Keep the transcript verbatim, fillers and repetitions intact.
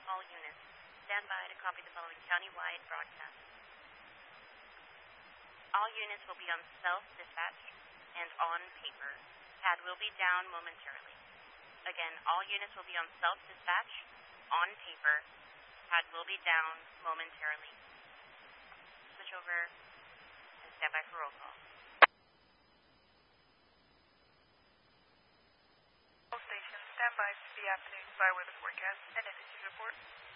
All units, stand by to copy the following county-wide broadcast. All units will be on self-dispatch and on paper. Pad will be down momentarily. Again, all units will be on self-dispatch, on paper. Pad will be down momentarily. Switch over and stand by for roll call. All stations, stand by for the afternoon fire weather forecast and energy report.